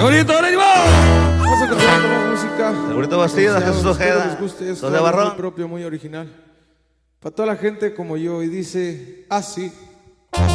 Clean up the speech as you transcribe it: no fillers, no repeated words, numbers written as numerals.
¡Bonito, ánimo! Vamos a cantar más música. Segurito Bastida, Jesús Ojeda, Esto José es Barrón. muy propio, muy original. Para toda la gente como yo. Y dice así.